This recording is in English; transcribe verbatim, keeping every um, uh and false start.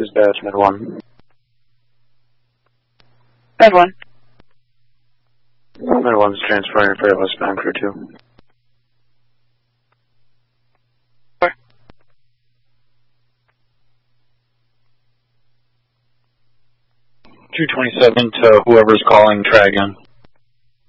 dispatch, Med one. Med one. Med one's transferring for westbound crew two. two twenty-seven to whoever's calling, try again.